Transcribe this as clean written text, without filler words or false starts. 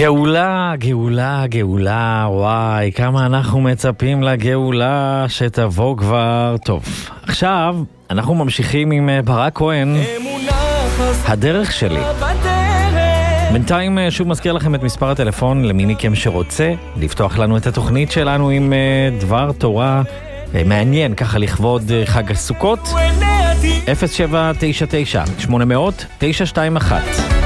גאולה, גאולה, גאולה, וואי, כמה אנחנו מצפים לגאולה שתבוא כבר. טוב, עכשיו אנחנו ממשיכים עם ברק כהן, הדרך שלי. בינתיים שוב מזכיר לכם את מספר הטלפון למי מכם שרוצה לפתוח לנו את התוכנית שלנו עם דבר תורה מעניין, ככה לכבוד חג הסוכות. 0799 800 921